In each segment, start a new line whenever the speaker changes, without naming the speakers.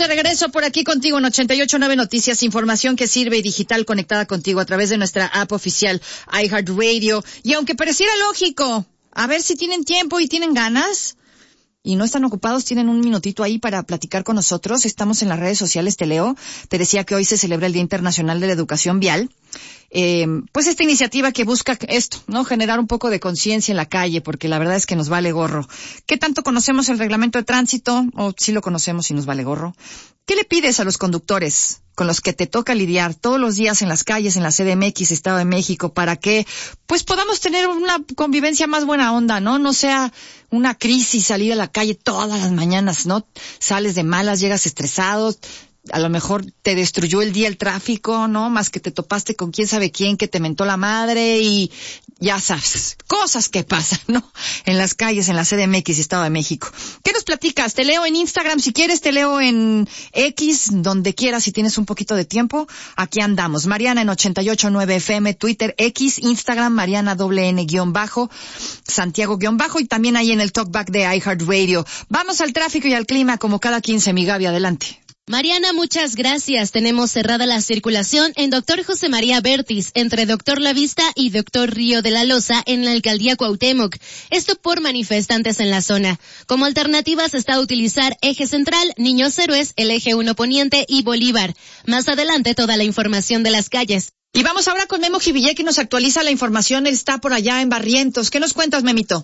de regreso por aquí contigo en 88.9 Noticias, información que sirve y digital conectada contigo a través de nuestra app oficial iHeartRadio. Y aunque pareciera lógico, a ver si tienen tiempo y tienen ganas y no están ocupados, tienen un minutito ahí para platicar con nosotros. Estamos en las redes sociales, te leo. Te decía que hoy se celebra el Día Internacional de la Educación Vial. Pues esta iniciativa que busca esto, ¿no? Generar un poco de conciencia en la calle, porque la verdad es que nos vale gorro. ¿Qué tanto conocemos el reglamento de tránsito? O sí lo conocemos y nos vale gorro. ¿Qué le pides a los conductores con los que te toca lidiar todos los días en las calles, en la CDMX, Estado de México, para que pues podamos tener una convivencia más buena onda, ¿no? No sea una crisis salir a la calle todas las mañanas, ¿no? Sales de malas, llegas estresado, a lo mejor te destruyó el día el tráfico, ¿no? Más que te topaste con quién sabe quién que te mentó la madre y ya sabes, cosas que pasan, ¿no? En las calles, en la CDMX y Estado de México. ¿Qué nos platicas? Te leo en Instagram si quieres, te leo en X, donde quieras si tienes un poquito de tiempo. Aquí andamos. Mariana en 88.9 FM, Twitter, X, Instagram, Mariana _N_ Santiago _ y también ahí en el Talkback de iHeartRadio. Vamos al tráfico y al clima como cada 15, mi Gaby, adelante.
Mariana, muchas gracias. Tenemos cerrada la circulación en Dr. José María Bertis, entre Dr. La Vista y Dr. Río de la Loza, en la alcaldía Cuauhtémoc. Esto por manifestantes en la zona. Como alternativas está utilizar Eje Central, Niños Héroes, el Eje 1 Poniente y Bolívar. Más adelante toda la información de las calles.
Y vamos ahora con Memo Jivillé, que nos actualiza la información. Él está por allá en Barrientos. ¿Qué nos cuentas, Memito?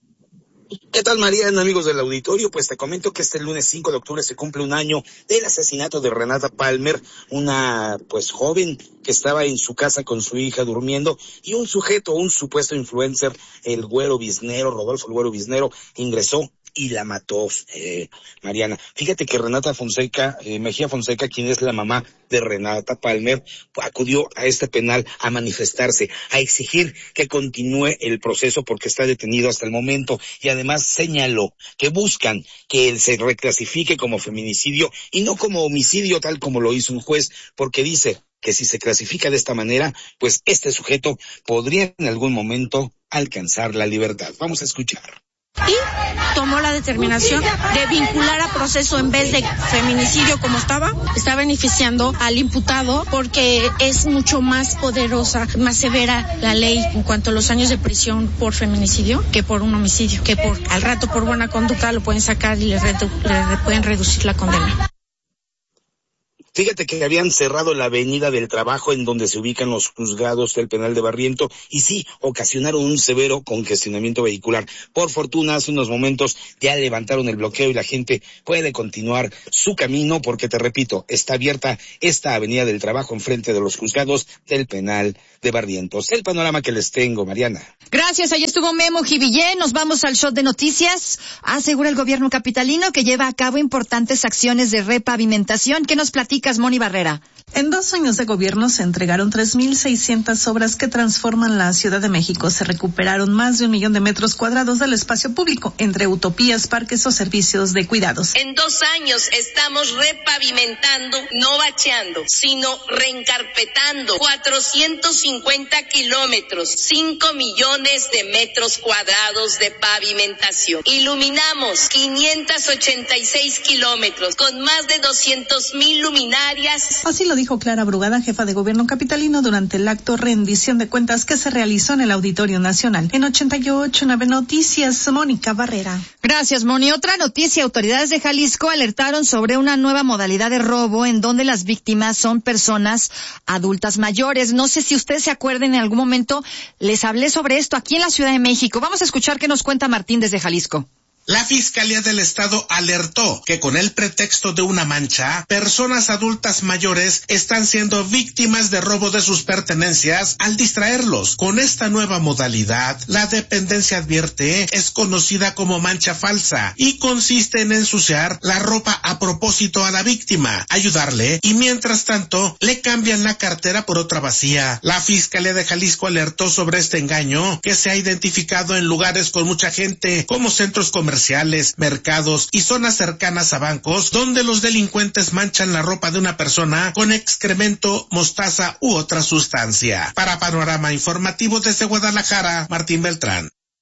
¿Qué tal, Mariana, amigos del auditorio? Pues te comento que este lunes 5 de octubre se cumple un año del asesinato de Renata Palmer, una pues joven que estaba en su casa con su hija durmiendo, y un supuesto influencer, el Güero Biznero, Rodolfo el Güero Biznero, ingresó y la mató, Mariana. Fíjate que Renata Mejía Fonseca, quien es la mamá de Renata Palmer, acudió a este penal a manifestarse, a exigir que continúe el proceso porque está detenido hasta el momento, y además señaló que buscan que él se reclasifique como feminicidio y no como homicidio tal como lo hizo un juez, porque dice que si se clasifica de esta manera, pues este sujeto podría en algún momento alcanzar la libertad. Vamos a escuchar.
Y tomó la determinación de vincular a proceso en vez de feminicidio como está beneficiando al imputado porque es mucho más poderosa, más severa la ley en cuanto a los años de prisión por feminicidio que por un homicidio, que al rato por buena conducta lo pueden sacar y le pueden reducir la condena.
Fíjate que habían cerrado la avenida del Trabajo en donde se ubican los juzgados del penal de Barriento y sí, ocasionaron un severo congestionamiento vehicular. Por fortuna, hace unos momentos ya levantaron el bloqueo y la gente puede continuar su camino porque, te repito, está abierta esta avenida del Trabajo enfrente de los juzgados del penal de Barrientos. El panorama que les tengo, Mariana.
Gracias, ahí estuvo Memo Jivillé. Nos vamos al shot de noticias. Asegura el gobierno capitalino que lleva a cabo importantes acciones de repavimentación. ¿Qué nos platicas, Moni Barrera?
En 2 años de gobierno se entregaron 3,600 obras que transforman la Ciudad de México. Se recuperaron más de 1 millón de metros cuadrados del espacio público, entre utopías, parques o servicios de cuidados.
En 2 años estamos repavimentando, no bacheando, sino reencarpetando 450 kilómetros, 5 millones de metros cuadrados de pavimentación. Iluminamos 586 kilómetros con más de 200,000 luminarias.
Así lo dijo Clara Brugada, jefa de gobierno capitalino, durante el acto rendición de cuentas que se realizó en el Auditorio Nacional. En 88.9 Noticias, Mónica Barrera.
Gracias, Moni. Otra noticia: autoridades de Jalisco alertaron sobre una nueva modalidad de robo en donde las víctimas son personas adultas mayores. No sé si ustedes se acuerden, en algún momento les hablé sobre esto aquí en la Ciudad de México. Vamos a escuchar qué nos cuenta Martín desde Jalisco.
La Fiscalía del Estado alertó que con el pretexto de una mancha, personas adultas mayores están siendo víctimas de robo de sus pertenencias al distraerlos. Con esta nueva modalidad, la dependencia advierte es conocida como mancha falsa y consiste en ensuciar la ropa a propósito a la víctima, ayudarle y mientras tanto le cambian la cartera por otra vacía. La Fiscalía de Jalisco alertó sobre este engaño que se ha identificado en lugares con mucha gente como centros comerciales, mercados y zonas cercanas a bancos, donde los delincuentes manchan la ropa de una persona con excremento, mostaza u otra sustancia. Para Panorama Informativo desde Guadalajara, Martín Beltrán.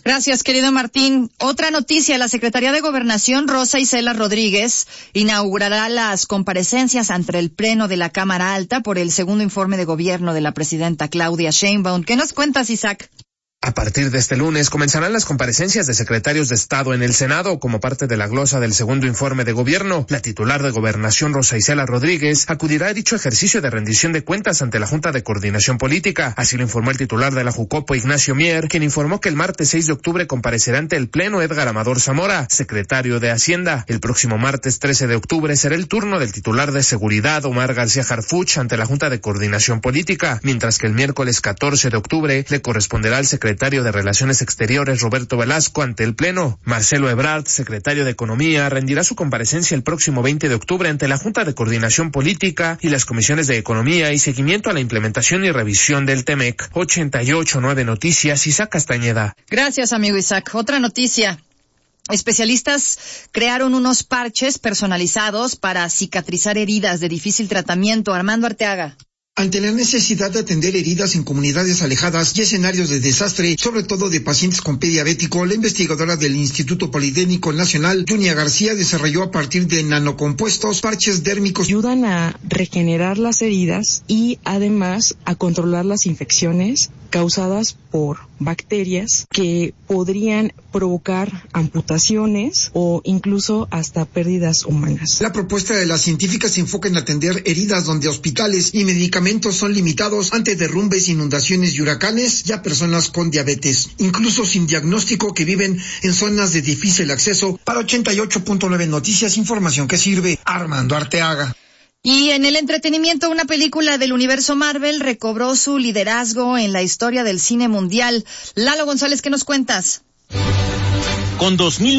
Gracias, querido Martín. Otra noticia, la Secretaría de Gobernación, Rosa Isela Rodríguez, inaugurará las comparecencias ante el Pleno de la Cámara Alta por el segundo informe de gobierno de la presidenta Claudia Sheinbaum. ¿Qué nos cuentas, Isaac?
A partir de este lunes comenzarán las comparecencias de secretarios de Estado en el Senado como parte de la glosa del segundo informe de gobierno. La titular de Gobernación, Rosa Isela Rodríguez, acudirá a dicho ejercicio de rendición de cuentas ante la Junta de Coordinación Política. Así lo informó el titular de la Jucopo, Ignacio Mier, quien informó que el martes 6 de octubre comparecerá ante el Pleno Edgar Amador Zamora, secretario de Hacienda. El próximo martes 13 de octubre será el turno del titular de Seguridad, Omar García Harfuch, ante la Junta de Coordinación Política, mientras que el miércoles 14 de octubre le corresponderá al secretario de Relaciones Exteriores, Roberto Velasco, ante el Pleno. Marcelo Ebrard, secretario de Economía, rendirá su comparecencia el próximo 20 de octubre ante la Junta de Coordinación Política y las comisiones de Economía y Seguimiento a la Implementación y Revisión del TEMEC. 88.9 Noticias, Isaac Castañeda.
Gracias, amigo Isaac. Otra noticia. Especialistas crearon unos parches personalizados para cicatrizar heridas de difícil tratamiento. Armando Arteaga.
Ante la necesidad de atender heridas en comunidades alejadas y escenarios de desastre, sobre todo de pacientes con pie diabético, la investigadora del Instituto Politécnico Nacional, Junia García, desarrolló a partir de nanocompuestos parches dérmicos.
Ayudan a regenerar las heridas y además a controlar las infecciones causadas por bacterias que podrían provocar amputaciones o incluso hasta pérdidas humanas.
La propuesta de las científicas se enfoca en atender heridas donde hospitales y medicamentos son limitados ante derrumbes, inundaciones y huracanes, y a personas con diabetes, incluso sin diagnóstico, que viven en zonas de difícil acceso. Para 88.9 Noticias, información que sirve. Armando Arteaga.
Y en el entretenimiento, una película del universo Marvel recobró su liderazgo en la historia del cine mundial. Lalo González, ¿qué nos cuentas?
Con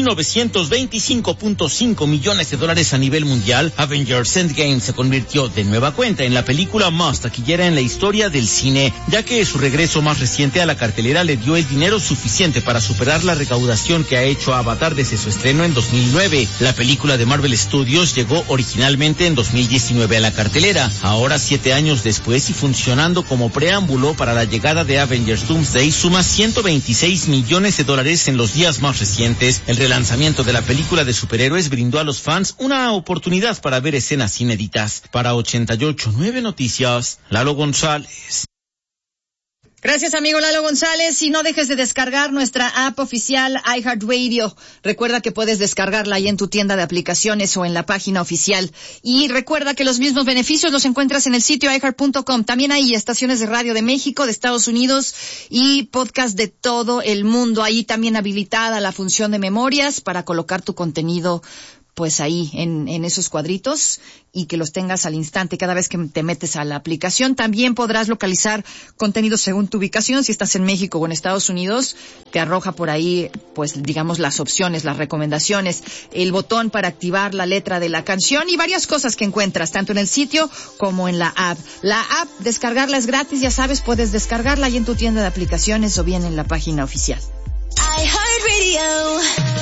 2.925.5 millones de dólares a nivel mundial, Avengers Endgame se convirtió de nueva cuenta en la película más taquillera en la historia del cine, ya que su regreso más reciente a la cartelera le dio el dinero suficiente para superar la recaudación que ha hecho Avatar desde su estreno en 2009. La película de Marvel Studios llegó originalmente en 2019 a la cartelera. Ahora, 7 años después y funcionando como preámbulo para la llegada de Avengers Doomsday, suma 126 millones de dólares en los días más recientes. El relanzamiento de la película de superhéroes brindó a los fans una oportunidad para ver escenas inéditas. Para 88.9 Noticias, Lalo González.
Gracias, amigo Lalo González, y no dejes de descargar nuestra app oficial iHeartRadio. Recuerda que puedes descargarla ahí en tu tienda de aplicaciones o en la página oficial. Y recuerda que los mismos beneficios los encuentras en el sitio iHeart.com. También hay estaciones de radio de México, de Estados Unidos y podcast de todo el mundo. Ahí también habilitada la función de memorias para colocar tu contenido pues ahí en esos cuadritos y que los tengas al instante cada vez que te metes a la aplicación. También podrás localizar contenidos según tu ubicación. Si estás en México o en Estados Unidos, te arroja por ahí, pues digamos, las opciones, las recomendaciones, el botón para activar la letra de la canción y varias cosas que encuentras tanto en el sitio como en la app. La app, descargarla es gratis, ya sabes, puedes descargarla ahí en tu tienda de aplicaciones o bien en la página oficial. iHeartRadio.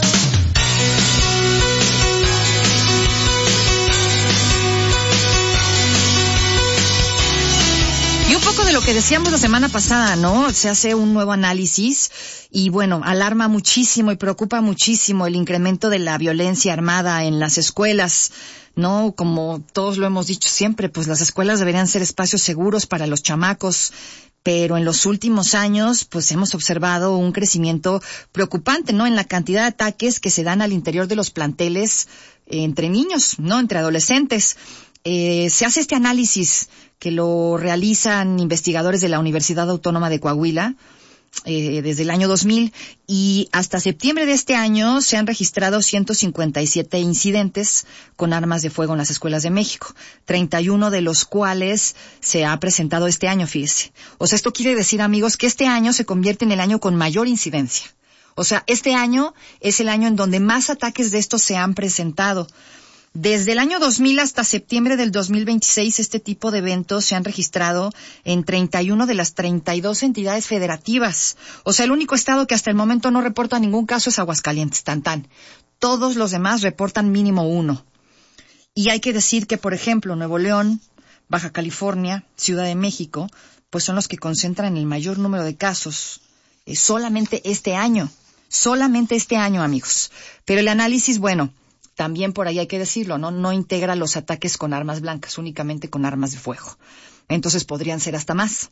Y un poco de lo que decíamos la semana pasada, ¿no? Se hace un nuevo análisis y bueno, alarma muchísimo y preocupa muchísimo el incremento de la violencia armada en las escuelas, ¿no? Como todos lo hemos dicho siempre, pues las escuelas deberían ser espacios seguros para los chamacos, pero en los últimos años pues hemos observado un crecimiento preocupante, ¿no? En la cantidad de ataques que se dan al interior de los planteles entre niños, ¿no? Entre adolescentes. Se hace este análisis que lo realizan investigadores de la Universidad Autónoma de Coahuila desde el año 2000 y hasta septiembre de este año se han registrado 157 incidentes con armas de fuego en las escuelas de México, 31 de los cuales se ha presentado este año, fíjese. O sea, esto quiere decir, amigos, que este año se convierte en el año con mayor incidencia. O sea, este año es el año en donde más ataques de estos se han presentado. Desde el año 2000 hasta septiembre del 2026, este tipo de eventos se han registrado en 31 de las 32 entidades federativas. O sea, el único estado que hasta el momento no reporta ningún caso es Aguascalientes, tan. Todos los demás reportan mínimo uno. Y hay que decir que, por ejemplo, Nuevo León, Baja California, Ciudad de México, pues son los que concentran el mayor número de casos solamente este año. Solamente este año, amigos. Pero el análisis, bueno, también por ahí hay que decirlo, no integra los ataques con armas blancas, únicamente con armas de fuego. Entonces podrían ser hasta más.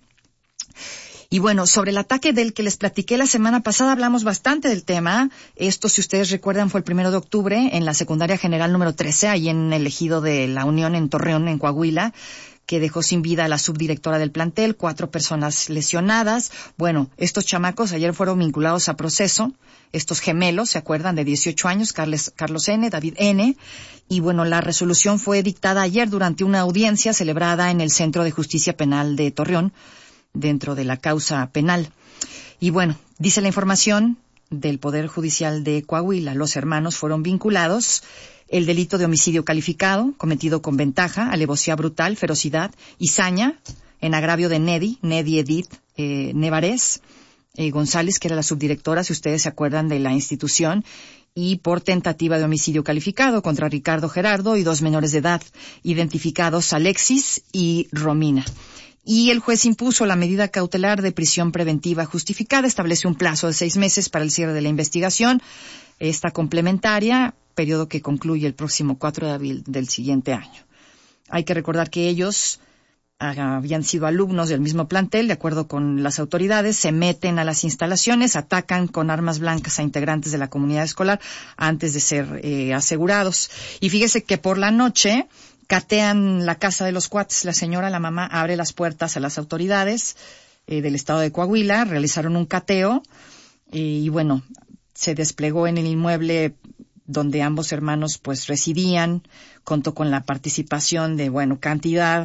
Y bueno, sobre el ataque del que les platiqué la semana pasada, hablamos bastante del tema. Esto, si ustedes recuerdan, fue el 1 de octubre en la Secundaria General número 13, ahí en el ejido de La Unión, en Torreón, en Coahuila, que dejó sin vida a la subdirectora del plantel, 4 personas lesionadas. Bueno, estos chamacos ayer fueron vinculados a proceso, estos gemelos, ¿se acuerdan? De 18 años, Carlos N., David N., y bueno, la resolución fue dictada ayer durante una audiencia celebrada en el Centro de Justicia Penal de Torreón, dentro de la causa penal. Y bueno, dice la información del Poder Judicial de Coahuila, los hermanos fueron vinculados el delito de homicidio calificado, cometido con ventaja, alevosía brutal, ferocidad y saña, en agravio de Nedi Edith Nevarez González, que era la subdirectora, si ustedes se acuerdan, de la institución, y por tentativa de homicidio calificado contra Ricardo Gerardo y 2 menores de edad, identificados Alexis y Romina. Y el juez impuso la medida cautelar de prisión preventiva justificada, establece un plazo de 6 meses para el cierre de la investigación, esta complementaria, periodo que concluye el próximo 4 de abril del siguiente año. Hay que recordar que ellos habían sido alumnos del mismo plantel, de acuerdo con las autoridades, se meten a las instalaciones, atacan con armas blancas a integrantes de la comunidad escolar antes de ser asegurados. Y fíjese que por la noche catean la casa de los cuates. La señora, la mamá, abre las puertas a las autoridades del estado de Coahuila, realizaron un cateo y bueno, se desplegó en el inmueble donde ambos hermanos pues residían, contó con la participación de, bueno, cantidad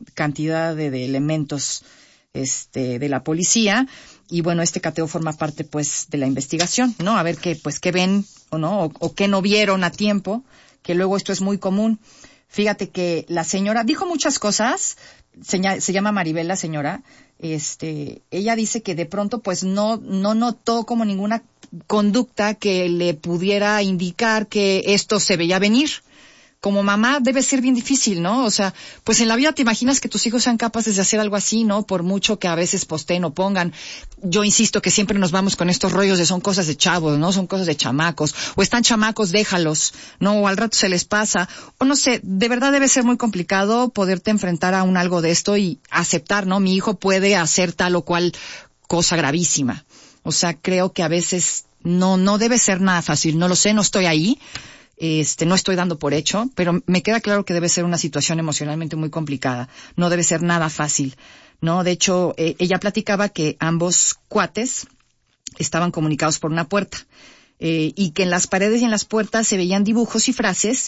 de elementos de la policía, y bueno, este cateo forma parte pues de la investigación, ¿no? A ver qué ven o no, o qué no vieron a tiempo, que luego esto es muy común. Fíjate que la señora dijo muchas cosas, se llama Maribel la señora, ella dice que de pronto pues no notó como ninguna conducta que le pudiera indicar que esto se veía venir. Como mamá debe ser bien difícil, ¿no? O sea, pues en la vida te imaginas que tus hijos sean capaces de hacer algo así, ¿no? Por mucho que a veces posteen o pongan. Yo insisto que siempre nos vamos con estos rollos de son cosas de chavos, ¿no? Son cosas de chamacos. O están chamacos, déjalos, ¿no? O al rato se les pasa. O no sé, de verdad debe ser muy complicado poderte enfrentar a algo de esto y aceptar, ¿no? Mi hijo puede hacer tal o cual cosa gravísima. O sea, creo que a veces no debe ser nada fácil. No lo sé, no estoy ahí. No estoy dando por hecho, pero me queda claro que debe ser una situación emocionalmente muy complicada. No debe ser nada fácil, ¿no? De hecho, ella platicaba que ambos cuates estaban comunicados por una puerta, y que en las paredes y en las puertas se veían dibujos y frases,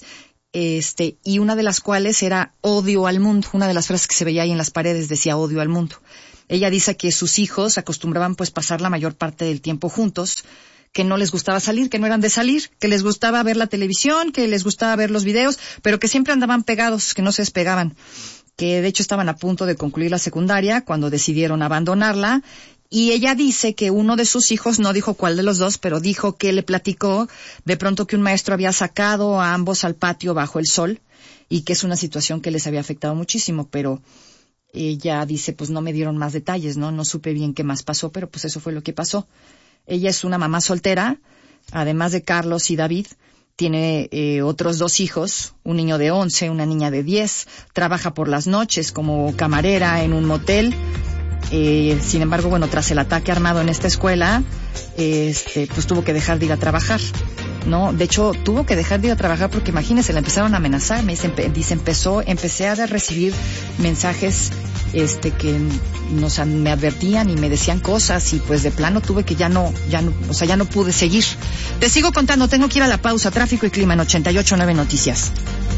y una de las cuales era odio al mundo. Una de las frases que se veía ahí en las paredes decía odio al mundo. Ella dice que sus hijos acostumbraban pues pasar la mayor parte del tiempo juntos, que no les gustaba salir, que no eran de salir, que les gustaba ver la televisión, que les gustaba ver los videos, pero que siempre andaban pegados, que no se despegaban, que de hecho estaban a punto de concluir la secundaria cuando decidieron abandonarla. Y ella dice que uno de sus hijos, no dijo cuál de los dos, pero dijo que le platicó de pronto que un maestro había sacado a ambos al patio bajo el sol y que es una situación que les había afectado muchísimo, pero ella dice pues no me dieron más detalles, no supe bien qué más pasó, pero pues eso fue lo que pasó. Ella es una mamá soltera, además de Carlos y David, tiene otros 2 hijos, un niño de 11, una niña de 10, trabaja por las noches como camarera en un motel. Sin embargo, bueno, tras el ataque armado en esta escuela, pues tuvo que dejar de ir a trabajar, ¿no? De hecho, tuvo que dejar de ir a trabajar porque imagínense, la empezaron a amenazar. Empecé a recibir mensajes que me advertían y me decían cosas, y pues de plano tuve que ya no pude seguir. Te sigo contando, tengo que ir a la pausa. Tráfico y clima en 88.9 Noticias.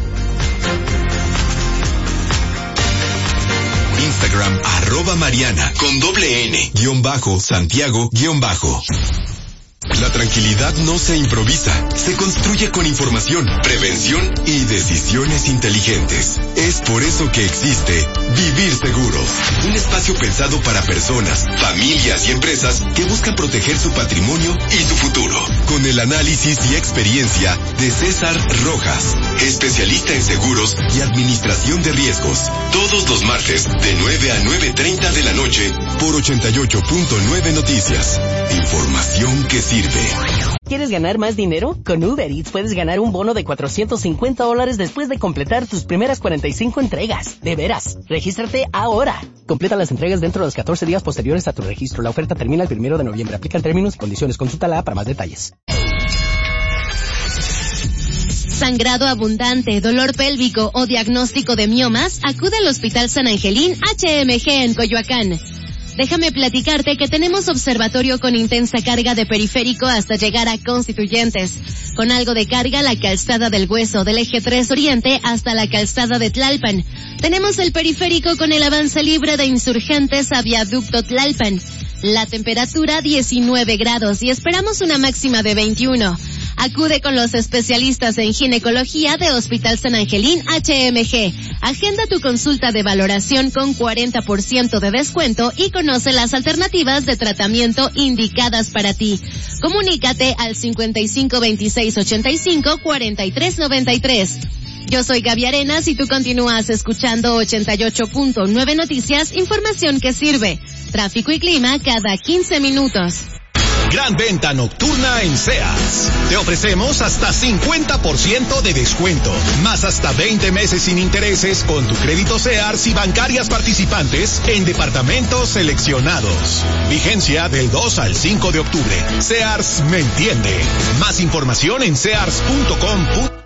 Instagram, @Mariana, con _N, _Santiago, _. La tranquilidad no se improvisa, se construye con información, prevención y decisiones inteligentes. Es por eso que existe Vivir Seguros, un espacio pensado para personas, familias y empresas que buscan proteger su patrimonio y su futuro. Con el análisis y experiencia de César Rojas, especialista en seguros y administración de riesgos. Todos los martes de 9 a 9:30 de la noche por 88.9 Noticias. Información que sirve. sirve.
¿Quieres ganar más dinero? Con Uber Eats puedes ganar un bono de $450 después de completar tus primeras 45 entregas. De veras, regístrate ahora. Completa las entregas dentro de los 14 días posteriores a tu registro. La oferta termina el 1 de noviembre. Aplican términos y condiciones. Consúltala para más detalles.
Sangrado abundante, dolor pélvico o diagnóstico de miomas, acude al Hospital San Angelín HMG en Coyoacán. Déjame platicarte que tenemos observatorio con intensa carga de periférico hasta llegar a Constituyentes. Con algo de carga, la calzada del Hueso del Eje 3 Oriente hasta la calzada de Tlalpan. Tenemos el periférico con el avance libre de Insurgentes a Viaducto Tlalpan. La temperatura 19 grados y esperamos una máxima de 21. Acude con los especialistas en ginecología de Hospital San Angelín HMG. Agenda tu consulta de valoración con 40% de descuento y conoce las alternativas de tratamiento indicadas para ti. Comunícate al 5526854393. Yo soy Gaby Arenas y tú continúas escuchando 88.9 Noticias, información que sirve. Tráfico y clima cada 15 minutos.
Gran venta nocturna en Sears. Te ofrecemos hasta 50% de descuento, más hasta 20 meses sin intereses con tu crédito Sears y bancarias participantes en departamentos seleccionados. Vigencia del 2 al 5 de octubre. Sears me entiende. Más información en sears.com.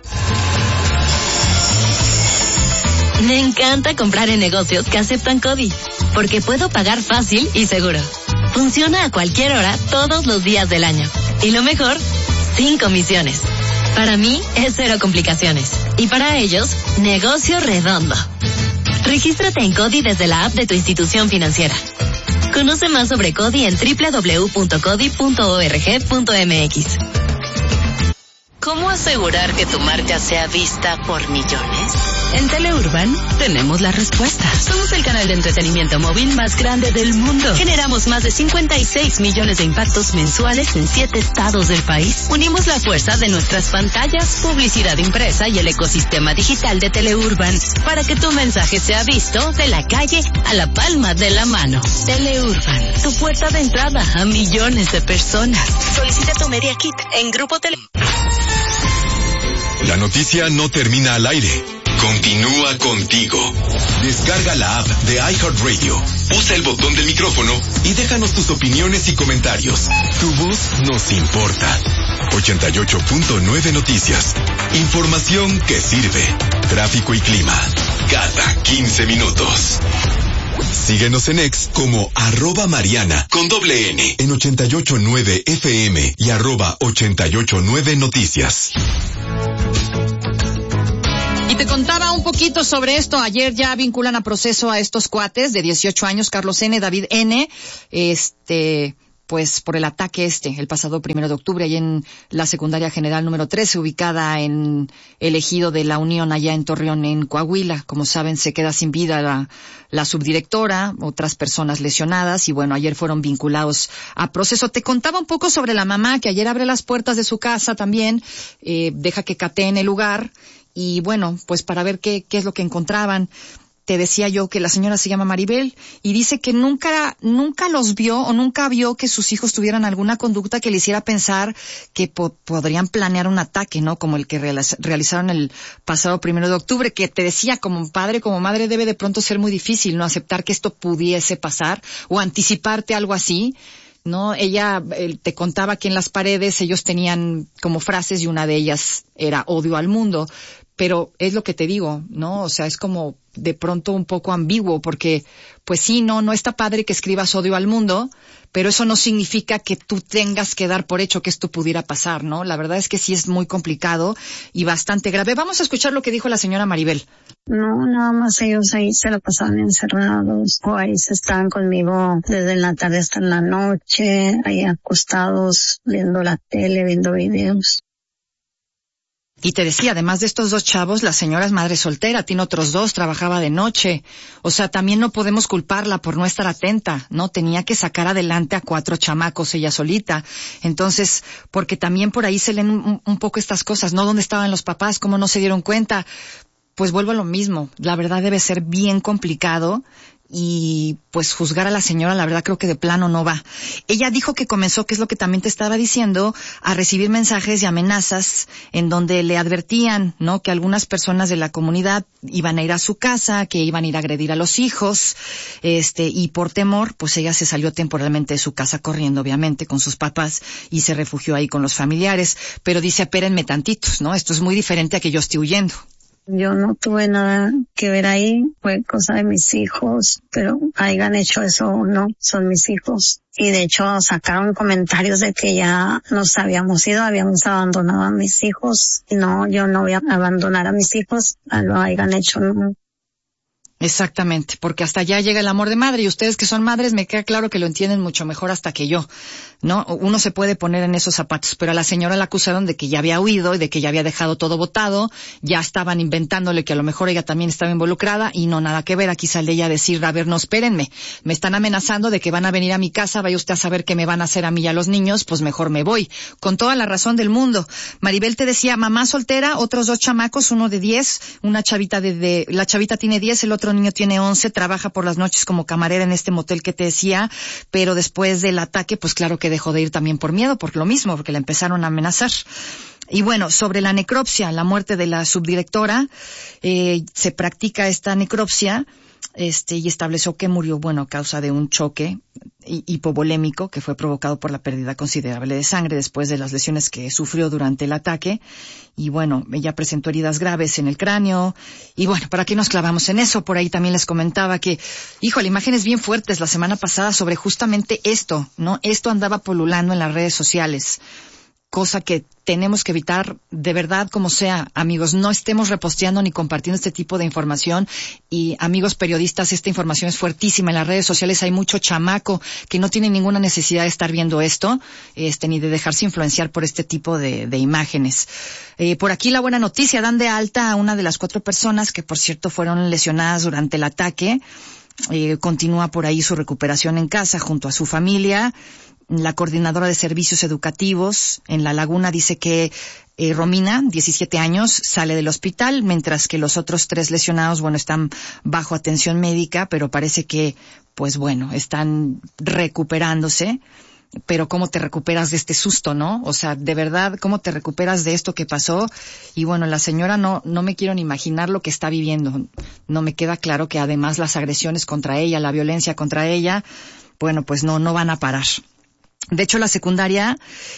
Me encanta comprar en negocios que aceptan CODI, porque puedo pagar fácil y seguro. Funciona a cualquier hora, todos los días del año. Y lo mejor, sin comisiones. Para mí, es cero complicaciones. Y para ellos, negocio redondo. Regístrate en CODI desde la app de tu institución financiera. Conoce más sobre CODI en www.codi.org.mx.
¿Cómo asegurar que tu marca sea vista por millones? En Teleurban tenemos la respuesta. Somos el canal de entretenimiento móvil más grande del mundo. Generamos más de 56 millones de impactos mensuales en 7 estados del país. Unimos la fuerza de nuestras pantallas, publicidad impresa y el ecosistema digital de Teleurban para que tu mensaje sea visto de la calle a la palma de la mano. Teleurban, tu puerta de entrada a millones de personas. Solicita tu Media Kit en Grupo Tele.
La noticia no termina al aire. Continúa contigo. Descarga la app de iHeartRadio. Usa el botón del micrófono y déjanos tus opiniones y comentarios. Tu voz nos importa. 88.9 Noticias. Información que sirve. Tráfico y clima. Cada 15 minutos. Síguenos en X como @Mariana con @N en 88.9 FM y @88.9 Noticias.
Y te contaba un poquito sobre esto. Ayer ya vinculan a proceso a estos cuates de 18 años, Carlos N., David N., pues por el ataque el pasado 1 de octubre, ahí en la secundaria general número 13, ubicada en el ejido de La Unión, allá en Torreón, en Coahuila. Como saben, se queda sin vida la subdirectora, otras personas lesionadas, y bueno, ayer fueron vinculados a proceso. Te contaba un poco sobre la mamá, que ayer abre las puertas de su casa también, deja que cateen el lugar, y bueno, pues para ver qué es lo que encontraban. Te decía yo que la señora se llama Maribel y dice que nunca los vio o nunca vio que sus hijos tuvieran alguna conducta que le hiciera pensar que podrían planear un ataque, ¿no? Como el que realizaron el pasado 1 de octubre, que te decía, como padre, como madre, debe de pronto ser muy difícil, ¿no? Aceptar que esto pudiese pasar o anticiparte algo así, ¿no? Ella te contaba que en las paredes ellos tenían como frases y una de ellas era odio al mundo. Pero es lo que te digo, ¿no? O sea, es como de pronto un poco ambiguo porque, pues sí, no está padre que escribas odio al mundo, pero eso no significa que tú tengas que dar por hecho que esto pudiera pasar, ¿no? La verdad es que sí es muy complicado y bastante grave. Vamos a escuchar lo que dijo la señora Maribel.
No, nada más ellos ahí se lo pasaban encerrados o ahí se estaban conmigo desde la tarde hasta la noche, ahí acostados, viendo la tele, viendo videos.
Y te decía, además de estos 2 chavos, la señora es madre soltera, tiene otros 2, trabajaba de noche. O sea, también no podemos culparla por no estar atenta, ¿no? Tenía que sacar adelante a 4 chamacos ella solita. Entonces, porque también por ahí se leen un poco estas cosas, ¿no? ¿Dónde estaban los papás? ¿Cómo no se dieron cuenta? Pues vuelvo a lo mismo. La verdad debe ser bien complicado y pues juzgar a la señora, la verdad creo que de plano no va. Ella dijo que comenzó, que es lo que también te estaba diciendo, a recibir mensajes y amenazas en donde le advertían, ¿no?, que algunas personas de la comunidad iban a ir a su casa, que iban a ir a agredir a los hijos, y por temor, pues ella se salió temporalmente de su casa corriendo, obviamente, con sus papás, y se refugió ahí con los familiares. Pero dice, espérenme tantitos, ¿no? Esto es muy diferente a que yo esté huyendo.
Yo no tuve nada que ver ahí, fue cosa de mis hijos, pero hayan hecho eso o no, son mis hijos. Y de hecho sacaron comentarios de que ya nos habíamos ido, habíamos abandonado a mis hijos. No, yo no voy a abandonar a mis hijos, lo hayan hecho, no.
Exactamente, porque hasta allá llega el amor de madre, y ustedes que son madres me queda claro que lo entienden mucho mejor hasta que yo, ¿no? Uno se puede poner en esos zapatos, pero a la señora la acusaron de que ya había huido y de que ya había dejado todo botado, ya estaban inventándole que a lo mejor ella también estaba involucrada, y no, nada que ver. Aquí sale ella a decir, a ver, no, espérenme, me están amenazando de que van a venir a mi casa, vaya usted a saber qué me van a hacer a mí y a los niños, pues mejor me voy, con toda la razón del mundo. Maribel te decía, mamá soltera, otros 2 chamacos, uno de 10, una chavita la chavita tiene 10, el otro niño tiene 11, trabaja por las noches como camarera en este motel que te decía, pero después del ataque, pues claro que dejó de ir también por miedo, por lo mismo, porque la empezaron a amenazar. Y bueno, sobre la necropsia, la muerte de la subdirectora, se practica esta necropsia, y estableció que murió, a causa de un choque hipovolémico que fue provocado por la pérdida considerable de sangre después de las lesiones que sufrió durante el ataque. Y ella presentó heridas graves en el cráneo. Y ¿para qué nos clavamos en eso? Por ahí también les comentaba que, imágenes bien fuertes la semana pasada sobre justamente esto, ¿no? Esto andaba polulando en las redes sociales, cosa que tenemos que evitar de verdad como sea. Amigos, no estemos reposteando ni compartiendo este tipo de información. Y amigos periodistas, esta información es fuertísima. En las redes sociales hay mucho chamaco que no tiene ninguna necesidad de estar viendo esto, ni de dejarse influenciar por este tipo de imágenes. Por aquí la buena noticia, dan de alta a una de las 4 personas que, por cierto, fueron lesionadas durante el ataque. Continúa por ahí su recuperación en casa junto a su familia. La coordinadora de servicios educativos en La Laguna dice que Romina, 17 años, sale del hospital, mientras que los otros 3 lesionados, están bajo atención médica, pero parece que, están recuperándose. Pero ¿cómo te recuperas de este susto, no? O sea, de verdad, ¿cómo te recuperas de esto que pasó? Y la señora no me quiero ni imaginar lo que está viviendo. No me queda claro que además las agresiones contra ella, la violencia contra ella, pues no van a parar. De hecho, la secundaria,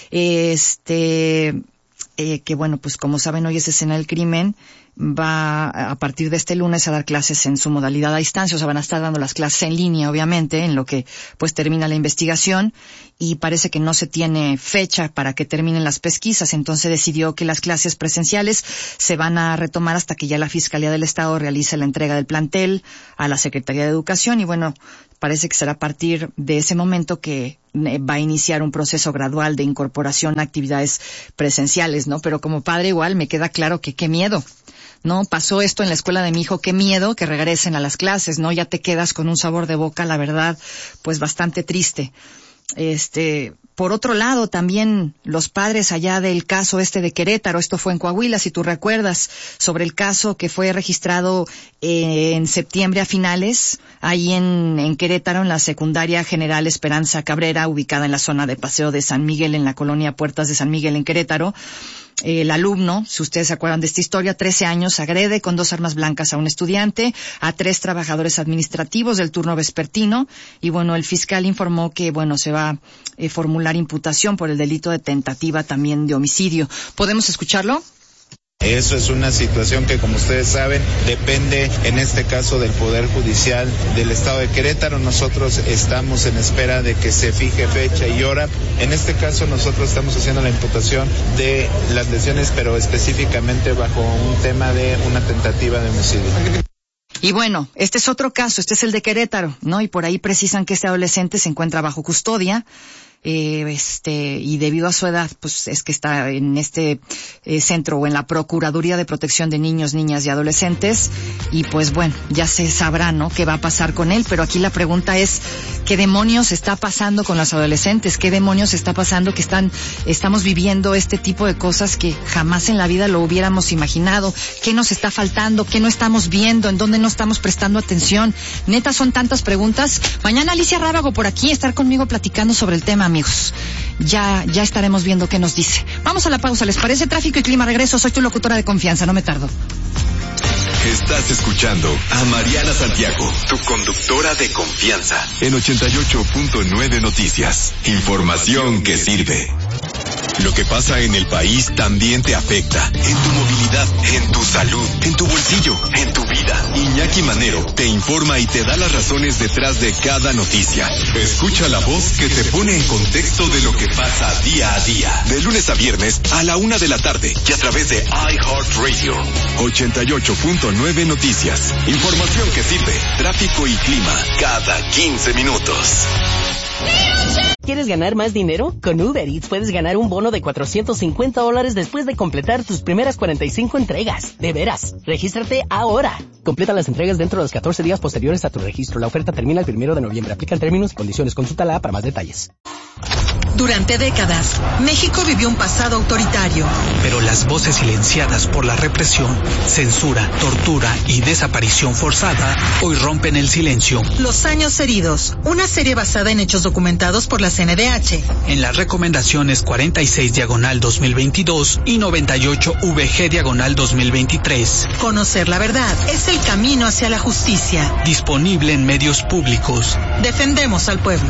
como saben, hoy es escena del crimen, va a partir de este lunes a dar clases en su modalidad a distancia, o sea, van a estar dando las clases en línea, obviamente, en lo que termina la investigación, y parece que no se tiene fecha para que terminen las pesquisas. Entonces decidió que las clases presenciales se van a retomar hasta que ya la Fiscalía del Estado realice la entrega del plantel a la Secretaría de Educación, y parece que será a partir de ese momento que va a iniciar un proceso gradual de incorporación a actividades presenciales, ¿no? Pero como padre igual me queda claro que qué miedo, ¿no? Pasó esto en la escuela de mi hijo, qué miedo que regresen a las clases, ¿no? Ya te quedas con un sabor de boca, la verdad, bastante triste. Por otro lado, también los padres allá del caso de Querétaro, esto fue en Coahuila, si tú recuerdas, sobre el caso que fue registrado en septiembre a finales, ahí en Querétaro, en la secundaria General Esperanza Cabrera, ubicada en la zona de Paseo de San Miguel, en la colonia Puertas de San Miguel, en Querétaro. El alumno, si ustedes se acuerdan de esta historia, 13 años, agrede con 2 armas blancas a un estudiante, a 3 trabajadores administrativos del turno vespertino, y el fiscal informó que, se va a formular imputación por el delito de tentativa también de homicidio. ¿Podemos escucharlo?
Eso es una situación que, como ustedes saben, depende en este caso del Poder Judicial del Estado de Querétaro. Nosotros estamos en espera de que se fije fecha y hora. En este caso nosotros estamos haciendo la imputación de las lesiones, pero específicamente bajo un tema de una tentativa de homicidio.
Y este es otro caso, este es el de Querétaro, ¿no? Y por ahí precisan que este adolescente se encuentra bajo custodia. y debido a su edad, pues es que está en este centro o en la Procuraduría de Protección de Niños, Niñas y Adolescentes, y pues bueno, ya se sabrá, ¿no?, qué va a pasar con él, pero aquí la pregunta es, ¿qué demonios está pasando con los adolescentes? ¿Qué demonios está pasando que estamos viviendo este tipo de cosas que jamás en la vida lo hubiéramos imaginado? ¿Qué nos está faltando? ¿Qué no estamos viendo? ¿En dónde no estamos prestando atención? Neta, son tantas preguntas. Mañana Alicia Rábago por aquí, estar conmigo platicando sobre el tema, amigos. Ya estaremos viendo qué nos dice. Vamos a la pausa, ¿les parece? Tráfico y clima, regreso. Soy tu locutora de confianza, no me tardo.
Estás escuchando a Mariana Santiago, tu conductora de confianza, en 88.9 Noticias. Información que sirve. Lo que pasa en el país también te afecta. En tu movilidad, en tu salud, en tu bolsillo, en tu vida. Iñaki Manero te informa y te da las razones detrás de cada noticia. Escucha la voz que te pone en contexto de lo que pasa día a día. De lunes a viernes a la 1 de la tarde y a través de iHeartRadio. 88.9 Noticias. Información que sirve. Tráfico y clima cada 15 minutos.
¿Quieres ganar más dinero? Con Uber Eats puedes ganar un bono de $450 después de completar tus primeras 45 entregas. De veras, regístrate ahora. Completa las entregas dentro de los 14 días posteriores a tu registro. La oferta termina el 1 de noviembre. Aplican términos y condiciones. Consúltala para más detalles.
Durante décadas, México vivió un pasado autoritario.
Pero las voces silenciadas por la represión, censura, tortura y desaparición forzada hoy rompen el silencio.
Los años heridos, una serie basada en hechos documentados por la CNDH.
En las recomendaciones 46/2022 y 98/VG/2023.
Conocer la verdad es el camino hacia la justicia.
Disponible en medios públicos.
Defendemos al pueblo.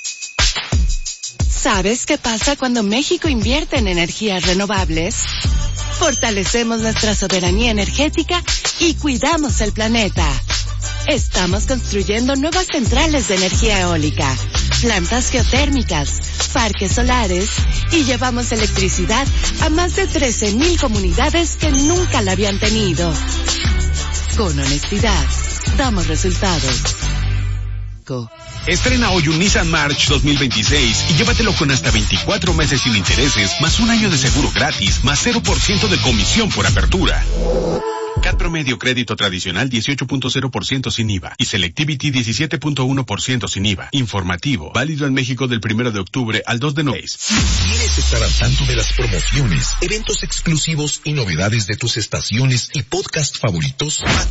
¿Sabes qué pasa cuando México invierte en energías renovables? Fortalecemos nuestra soberanía energética y cuidamos el planeta. Estamos construyendo nuevas centrales de energía eólica, plantas geotérmicas, parques solares y llevamos electricidad a más de 13,000 comunidades que nunca la habían tenido. Con honestidad, damos resultados.
Estrena hoy un Nissan March 2026 y llévatelo con hasta 24 meses sin intereses, más un año de seguro gratis, más 0% de comisión por apertura. CAT promedio crédito tradicional 18.0% sin IVA y Selectivity 17.1% sin IVA. Informativo, válido en México del 1 de octubre al 2 de noviembre.
¿Quieres estar al tanto de las promociones, eventos exclusivos y novedades de tus estaciones y podcast favoritos?